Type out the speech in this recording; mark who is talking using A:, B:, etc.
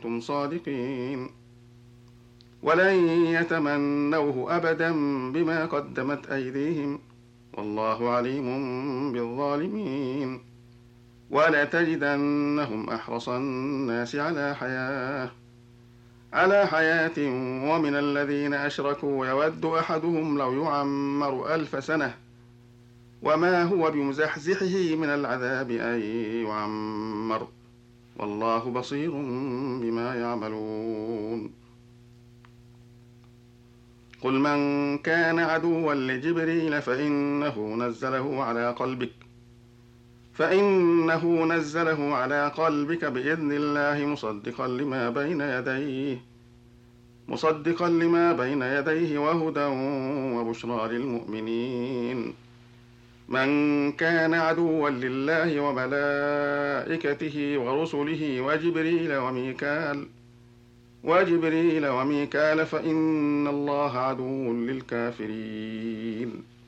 A: كنتم صادقين. ولن يتمنوه أبدا بما قدمت أيديهم، والله عليم بالظالمين. ولتجدنهم أحرص الناس على حياة، ومن الذين أشركوا يود أحدهم لو يعمر 1000 سنة وما هو بمزحزحه من العذاب أن يعمر، والله بصير بما يعملون. قل من كان عدوا لجبريل فإنه نزله على قلبك بإذن الله مصدقا لما بين يديه وهدى وبشرى للمؤمنين. من كان عدوا لله وملائكته ورسله وجبريل وميكال فإن الله عدو للكافرين.